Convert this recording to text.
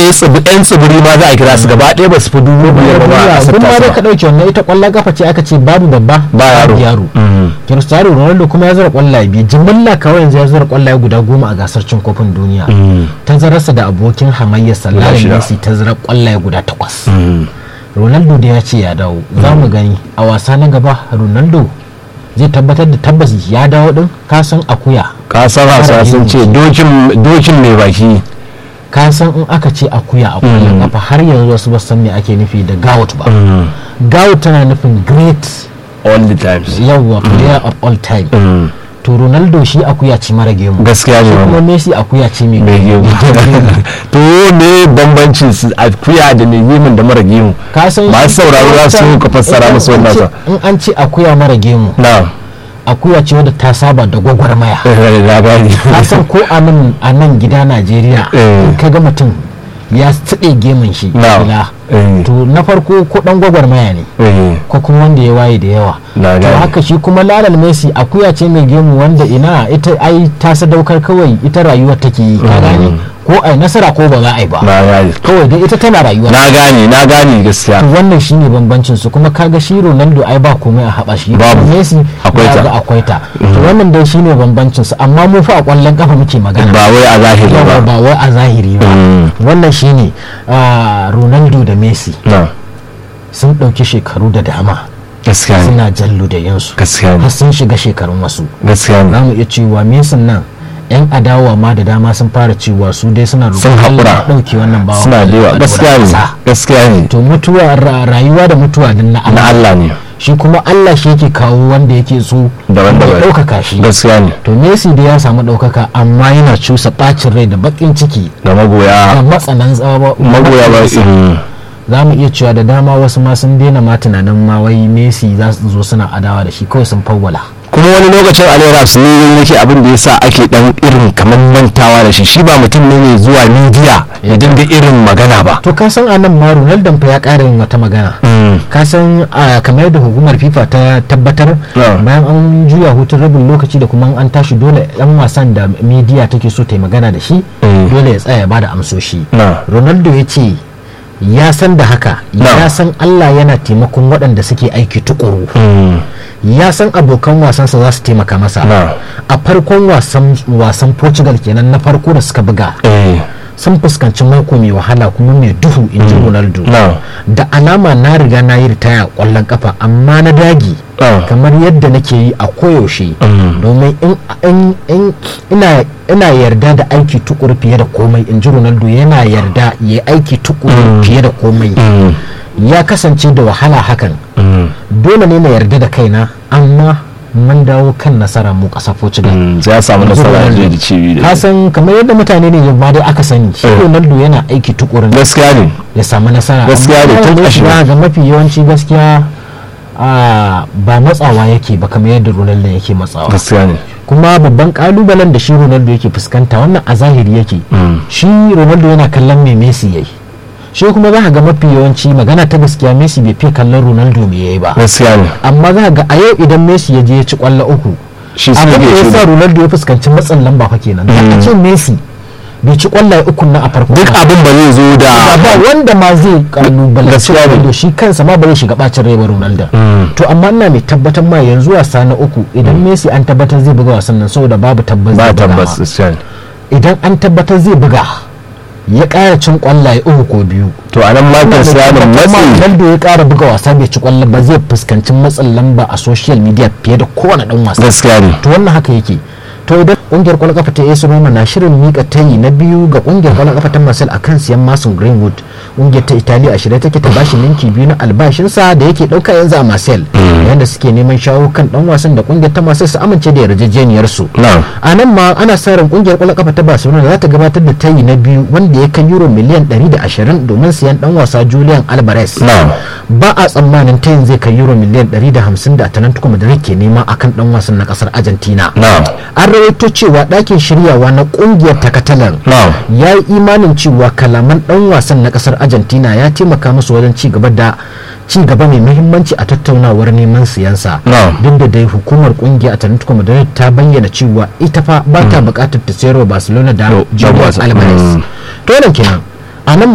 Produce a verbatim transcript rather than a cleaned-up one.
dai yan tsibiri ma za a kira su gaba ɗaya ba su fi dubu biyar ba a kasar kuma dai ka dauke wannan ita kwallon kafa ce aka ce babu babba ba yaro. Cristiano Ronaldo kuma ya zura kwallaye biyu, jimilla kawai yanzu ya zura kwallaye guda goma a gasar cin kofin duniya. Tazararsa da abokin hamayyarsa Lionel Messi ta zura kwallaye guda takwas. Ronaldo da ya ce ya dawo, za mu gani a wasa na gaba Ronaldo zai tabbatar da tabbas ya dawo din. Ka san akuya, ka san hausa sun ce dokin mai baki. Ka san in aka ce akuya a kwallon kafa har yanzu wasu ba san me ake nufi da gout ba. Gout tana nufin great all the times, yawwa player of all time. To Ronaldo shi akuya ce mara gemu, gaskiya ne. Kuma Messi akuya ce mai gemu. To me bambancin su akuya da mai gemu da mara gemu? Ka san ba sauraro za su ka fassara musu wannan sa. In an ce akuya mara gemu, na'am, akuya ce wadda ta saba da gwagwarmaya. Ka san ko a nan a nan gida Najeriya ka ga mutum ya tsade gemun shi ila to na farko ko dan gwagwarmaya ne ko kuma wanda ya waye da yawa. To haka shi kuma Lionel Messi akuya ce mai gemu wanda ina ita ai ta sadaukar kawai ita rayuwar take yi, ka gane, ko ai nasara ko ba za a yi ba, kawai dai ita tana rayuwa. na gane na gane gaskiya. To wannan shine bambancin su. Kuma kaga shi Ronaldo ai ba komai a haba shi, Messi akwai ta akwai ta. To wannan dai shine bambancin su, amma mu fa a kwallon kafa muke magana, ba wai a zahiri ba ba wai a zahiri ba. Wannan shine Ronaldo da Messi sun dauki shekaru da dama gaskiya suna jallu da yansu, gaskiya har sun shiga shekarun wasu. gaskiya za mu iya cewa Messi nan yan adawa ma da dama sun fara cewa su dai suna sun haƙura dauke wannan bawa, suna da yawa. gaskiya ne gaskiya ne. To mutuwa rayuwa da mutuwa din na Allah ne, shi kuma Allah shi yake kawo wanda yake so da wanda ya ɗaukaka shi. gaskiya ne. To Messi da ya samu ɗaukaka amma yana cusa ɓacin rai da baƙin ciki da magoya da matsanan tsawa magoya ba. za mu iya cewa da dama wasu ma sun daina ma tunanin ma wai Messi za su zo suna adawa da shi, kawai sun fawwala. kuma wani lokacin alera su ne yake abin da yasa ake dan irin kamar mantawa da shi shi ba mutum ne mai zuwa media ya dinga irin magana ba. To ka san anan ma Ronaldo fa ya ƙara yin wata magana. Ka san kamar yadda hukumar FIFA ta tabbatar bayan an juya hutun rabin lokaci da kuma an tashi dole yan wasan da media take so ta yi magana da shi dole ya tsaya ya bada amsoshi. Ronaldo ya ce ya san da haka, ya san Allah yana taimakon waɗanda suke aiki tukuru, ya san abokan wasansa za su taimaka masa. A farkon wasan Portugal kenan na farko da suka buga sun fuskanci mako mai wahala kuma mai duhu, in ji Ronaldo. Da alama na riga na yi ritaya kwallon kafa amma na dagi kamar yadda nake yi a koyaushe domin ina yarda da aiki tukuru fiye da komai, in ji Ronaldo. Yana yarda ya aiki tukuru fiye da komai. Ya kasance da wahala hakan, dole ne na yarda da kaina, amma mun dawo kan nasara mu kasa Portugal. ya samu nasara da cibi ka san kamar yadda mutane ne ba dai aka sani shi Ronaldo yana aiki tukurin gaskiya ne ya samu nasara. gaskiya ne tun kashi ga mafi yawanci gaskiya ba matsawa yake ba kamar yadda Ronaldo yake matsawa. gaskiya ne. kuma babban kalubalen da shi Ronaldo yake fuskanta wannan a zahiri yake, shi Ronaldo yana kallon me Messi yayi, shi kuma za ka ga mafi yawanci magana ta gaskiya Messi bai fi kallon Ronaldo me yayi ba. gaskiya ne. amma za ka ga a yau idan Messi ya je ya ci kwallo uku, abin da ya sa Ronaldo ya fuskanci matsin lamba fa kenan. da a ce Messi bai ci kwallaye uku na a farko, duk abin ba zai zo da ba wanda ma zai kalubalance Ronaldo, shi kansa ma ba zai shiga bacin rai ba Ronaldo. to amma ina mai tabbatar ma yanzu wasa na uku idan Messi an tabbatar zai buga wasan nan saboda babu tabbas ba tabbas. idan an tabbatar zai buga ya ƙara cin kwallaye uku ko biyu, to a nan makon sayanin matsi Ronaldo ya ƙara buga wasa bai ci kwallo ba zai fuskanci matsin lamba a social media fiye da kowane dan wasa. gaskiya ne. to wannan haka yake. to idan kungiyar kwallon kafa ta A S Roma na shirin mika tayi na biyu ga kungiyar kwallon kafa ta Marseille akan siyan Mason Greenwood, kungiyar ta Italiya a shirye take ta bashi ninki biyu na albashinsa da yake dauka yanzu a Marseille, yanda suke neman shawo kan dan wasan da kungiyar ta Marseille su amince da yarjejeniyar su. a nan ma ana sa ran kungiyar kwallon kafa ta Barcelona za ta gabatar da tayi na biyu wanda ya kai euro miliyan ɗari da ashirin domin siyan dan wasa Julian Alvarez. ba a tsammanin tayin zai kai euro miliyan ɗari da hamsin da Atletico Madrid ke nema akan dan wasan na kasar Argentina. an rawaito cewa ɗakin shiryawa na kungiyar ta Catalan ya yi imanin cewa kalaman dan wasan na kasar Argentina ya taimaka musu wajen ci gaba da ci gaba mai muhimmanci a tattaunawar neman siyansa. duk da dai hukumar kungiyar Atletico Madrid ta bayyana cewa ita fa ba ta bukatar ta sayarwa Barcelona da Julian Alvarez. to kenan a nan